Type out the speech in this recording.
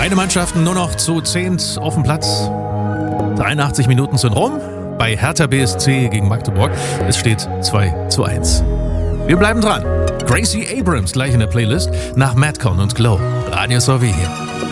Beide Mannschaften nur noch zu 10 auf dem Platz. 83 Minuten sind rum bei Hertha BSC gegen Magdeburg. Es steht 2:1. Wir bleiben dran. Gracie Abrams gleich in der Playlist nach Madcon und Glow. Radio Sowie hier.